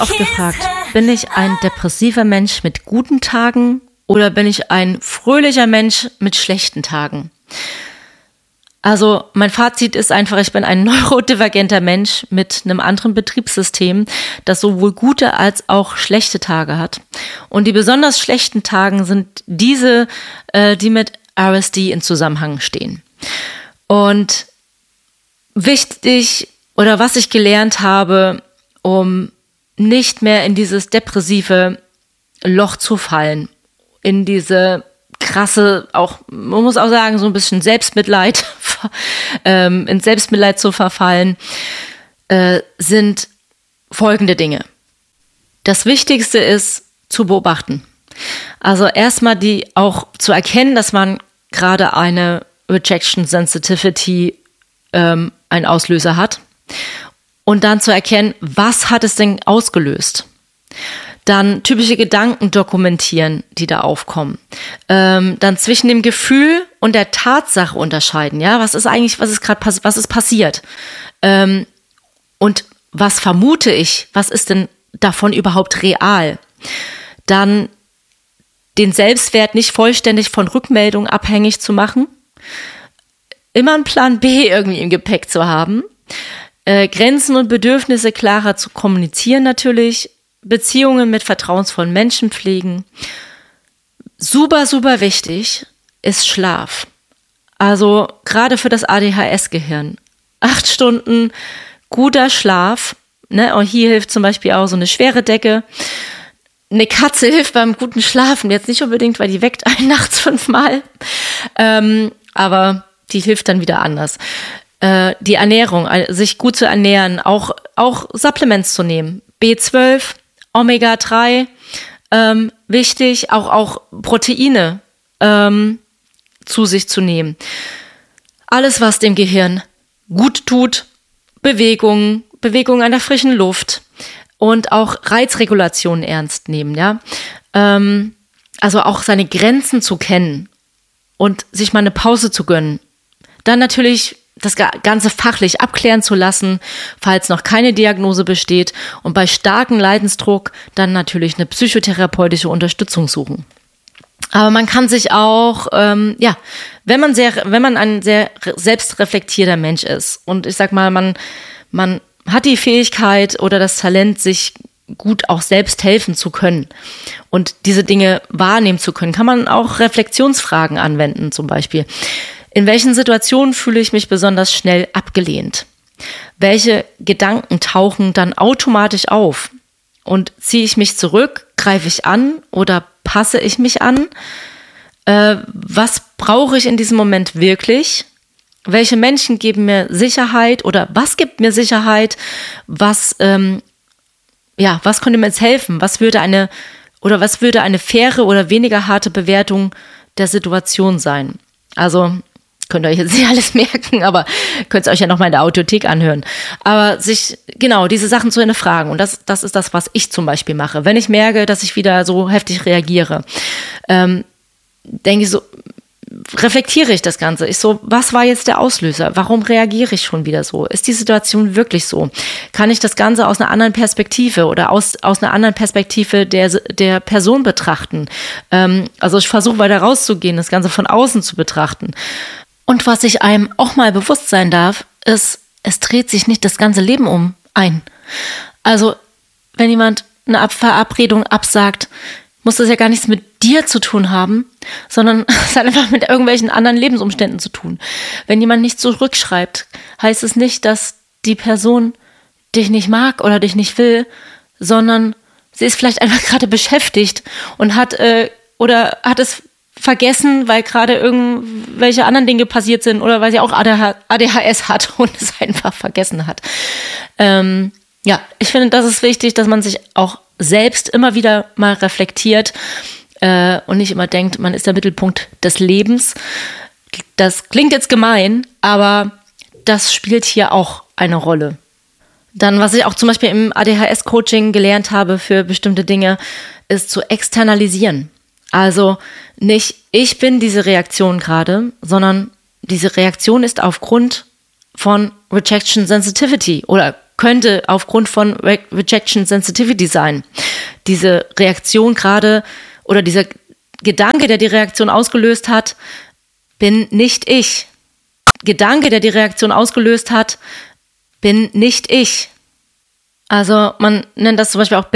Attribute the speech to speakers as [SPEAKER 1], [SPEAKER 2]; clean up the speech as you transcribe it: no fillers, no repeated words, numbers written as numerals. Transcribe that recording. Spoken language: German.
[SPEAKER 1] oft gefragt, bin ich ein depressiver Mensch mit guten Tagen oder bin ich ein fröhlicher Mensch mit schlechten Tagen? Also mein Fazit ist einfach, ich bin ein neurodivergenter Mensch mit einem anderen Betriebssystem, das sowohl gute als auch schlechte Tage hat. Und die besonders schlechten Tagen sind diese, die mit RSD in Zusammenhang stehen. Und wichtig oder was ich gelernt habe, um nicht mehr in dieses depressive Loch zu fallen, in diese krasse, auch, man muss auch sagen, so ein bisschen Selbstmitleid, in Selbstmitleid zu verfallen, sind folgende Dinge. Das Wichtigste ist zu beobachten. Also erstmal auch zu erkennen, dass man gerade eine Rejection Sensitivity einen Auslöser hat. Und dann zu erkennen, was hat es denn ausgelöst? Dann typische Gedanken dokumentieren, die da aufkommen. Dann zwischen dem Gefühl und der Tatsache unterscheiden. Ja, was ist passiert? Und was vermute ich? Was ist denn davon überhaupt real? Dann den Selbstwert nicht vollständig von Rückmeldungen abhängig zu machen. Immer einen Plan B irgendwie im Gepäck zu haben. Grenzen und Bedürfnisse klarer zu kommunizieren natürlich. Beziehungen mit vertrauensvollen Menschen pflegen. Super, super wichtig ist Schlaf. Also gerade für das ADHS-Gehirn. 8 Stunden guter Schlaf. Ne? Und hier hilft zum Beispiel auch so eine schwere Decke. Eine Katze hilft beim guten Schlafen. Jetzt nicht unbedingt, weil die weckt einen nachts 5-mal. Aber die hilft dann wieder anders. Die Ernährung, sich gut zu ernähren, auch Supplements zu nehmen. B12, Omega-3, wichtig, auch Proteine zu sich zu nehmen. Alles, was dem Gehirn gut tut, Bewegung an der frischen Luft und auch Reizregulation ernst nehmen, ja. Also auch seine Grenzen zu kennen und sich mal eine Pause zu gönnen. Dann natürlich das Ganze fachlich abklären zu lassen, falls noch keine Diagnose besteht und bei starkem Leidensdruck dann natürlich eine psychotherapeutische Unterstützung suchen. Aber man kann sich auch, wenn man ein sehr selbstreflektierter Mensch ist und ich sag mal, man hat die Fähigkeit oder das Talent, sich gut auch selbst helfen zu können und diese Dinge wahrnehmen zu können, kann man auch Reflexionsfragen anwenden zum Beispiel. In welchen Situationen fühle ich mich besonders schnell abgelehnt? Welche Gedanken tauchen dann automatisch auf? Und ziehe ich mich zurück, greife ich an oder passe ich mich an? Was brauche ich in diesem Moment wirklich? Welche Menschen geben mir Sicherheit oder was gibt mir Sicherheit? Was könnte mir jetzt helfen? Was würde eine faire oder weniger harte Bewertung der Situation sein? Also könnt ihr euch jetzt nicht alles merken, aber könnt ihr euch ja nochmal in der Audiothek anhören. Aber sich, genau, diese Sachen zu hinterfragen. Und das ist das, was ich zum Beispiel mache. Wenn ich merke, dass ich wieder so heftig reagiere, denke ich so, reflektiere ich das Ganze. Was war jetzt der Auslöser? Warum reagiere ich schon wieder so? Ist die Situation wirklich so? Kann ich das Ganze aus einer anderen Perspektive oder aus einer anderen Perspektive der Person betrachten? Also ich versuche weiter rauszugehen, das Ganze von außen zu betrachten. Und was sich einem auch mal bewusst sein darf, ist, es dreht sich nicht das ganze Leben ein. Also, wenn jemand eine Verabredung absagt, muss das ja gar nichts mit dir zu tun haben, sondern es hat einfach mit irgendwelchen anderen Lebensumständen zu tun. Wenn jemand nicht zurückschreibt, heißt es nicht, dass die Person dich nicht mag oder dich nicht will, sondern sie ist vielleicht einfach gerade beschäftigt und hat es vergessen, weil gerade irgendwelche anderen Dinge passiert sind oder weil sie auch ADHS hat und es einfach vergessen hat. Ich finde, das ist wichtig, dass man sich auch selbst immer wieder mal reflektiert und nicht immer denkt, man ist der Mittelpunkt des Lebens. Das klingt jetzt gemein, aber das spielt hier auch eine Rolle. Dann, was ich auch zum Beispiel im ADHS-Coaching gelernt habe für bestimmte Dinge, ist zu externalisieren. Also nicht, ich bin diese Reaktion gerade, sondern diese Reaktion ist aufgrund von Rejection Sensitivity oder könnte aufgrund von Rejection Sensitivity sein. Diese Reaktion gerade oder dieser Gedanke, der die Reaktion ausgelöst hat, bin nicht ich. Gedanke, der die Reaktion ausgelöst hat, bin nicht ich. Also man nennt das zum Beispiel auch